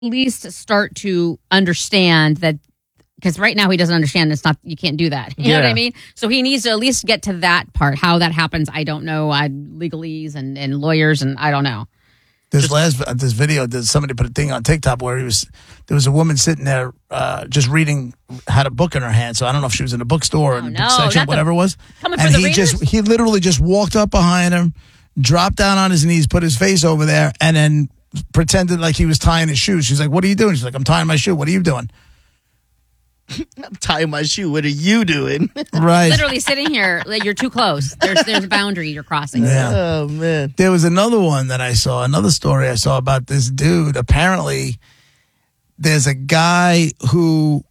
least start to understand that, because right now he doesn't understand it's not, you can't do that. You know what I mean? So he needs to at least get to that part. How that happens, I don't know. Legalese and lawyers, and I don't know. This video, somebody put a thing on TikTok where there was a woman sitting there just reading, had a book in her hand. So I don't know if she was in a bookstore or book section, whatever it was. And he literally just walked up behind him, dropped down on his knees, put his face over there, and then pretended like he was tying his shoes. She's like, "What are you doing?" She's like, "I'm tying my shoe. What are you doing?" I'm tying my shoe. What are you doing? Right. Literally sitting here, like, you're too close. There's a boundary you're crossing. Yeah. Oh, man. There was another one that I saw, another story I saw about this dude. Apparently, there's a guy who,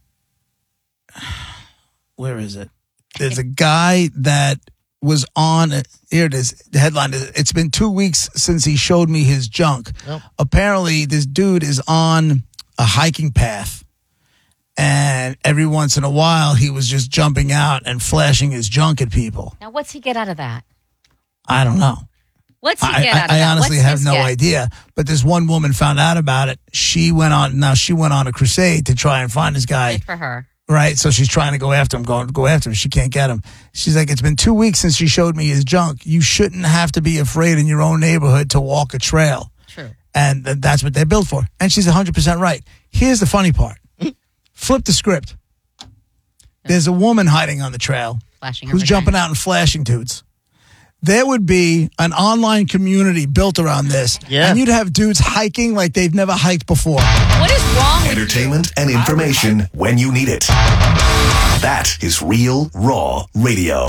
where is it? There's a guy that was on, here it is, the headline is, "It's been 2 weeks since he showed me his junk." Oh. Apparently, this dude is on a hiking path. And every once in a while, he was just jumping out and flashing his junk at people. Now, what's he get out of that? I don't know. What's he get out of that? I honestly have no idea. But this one woman found out about it. She went on a crusade to try and find this guy. Good for her. Right? So she's trying to go after him. She can't get him. She's like, "It's been 2 weeks since she showed me his junk. You shouldn't have to be afraid in your own neighborhood to walk a trail." True. And that's what they're built for. And she's 100% right. Here's the funny part. Flip the script. There's a woman hiding on the trail who's jumping out and flashing dudes. There would be an online community built around this. Yeah. And you'd have dudes hiking like they've never hiked before. What is wrong with entertainment and information when you need it. That is Real Raw Radio.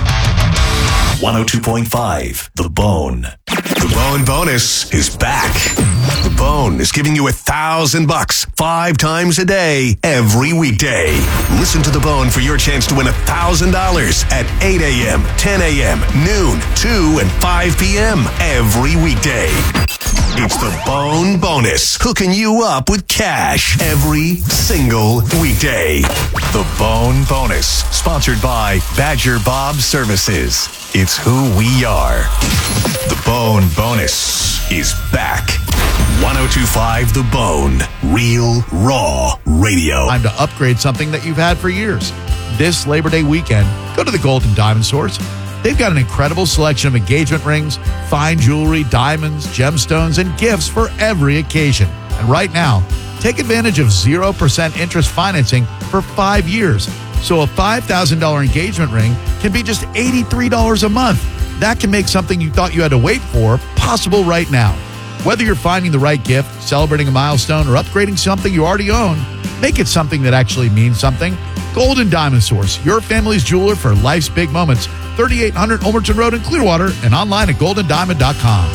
102.5 The Bone. The Bone Bonus is back. The Bone is giving you $1,000 5 times a day, every weekday. Listen to The Bone for your chance to win $1,000 at 8 a.m., 10 a.m., noon, 2, and 5 p.m. every weekday. It's The Bone Bonus, hooking you up with cash every single weekday. The Bone Bonus, sponsored by Badger Bob Services. It's who we are. The Bone Bonus is back. 102.5 The Bone, Real Raw Radio. Time to upgrade something that you've had for years. This Labor Day weekend, go to the Golden Diamond Source. They've got an incredible selection of engagement rings, fine jewelry, diamonds, gemstones, and gifts for every occasion. And right now, take advantage of 0% interest financing for 5 years. So a $5,000 engagement ring can be just $83 a month. That can make something you thought you had to wait for possible right now. Whether you're finding the right gift, celebrating a milestone, or upgrading something you already own, make it something that actually means something. Golden Diamond Source, your family's jeweler for life's big moments. 3800 Olmerton Road in Clearwater and online at goldendiamond.com.